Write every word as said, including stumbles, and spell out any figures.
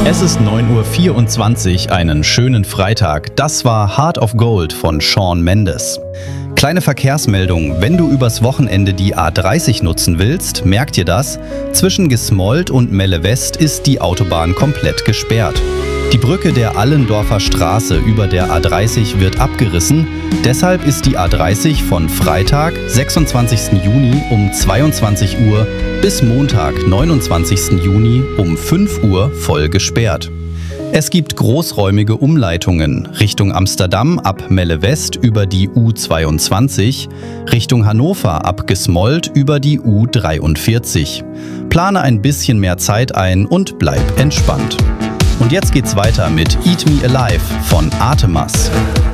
Es ist neun Uhr vierundzwanzig, einen schönen Freitag. Das war Heart of Gold von Shawn Mendes. Kleine Verkehrsmeldung, wenn du übers Wochenende die A dreißig nutzen willst, merkt dir das, zwischen Gesmold und Melle West ist die Autobahn komplett gesperrt. Die Brücke der Allendorfer Straße über der A dreißig wird abgerissen, deshalb ist die A dreißig von Freitag, sechsundzwanzigsten Juni um zweiundzwanzig Uhr bis Montag, neunundzwanzigsten Juni um fünf Uhr voll gesperrt. Es gibt großräumige Umleitungen Richtung Amsterdam ab Melle West über die U zweiundzwanzig, Richtung Hannover ab Gesmold über die U dreiundvierzig. Plane ein bisschen mehr Zeit ein und bleib entspannt. Und jetzt geht's weiter mit Eat Me Alive von Artemas.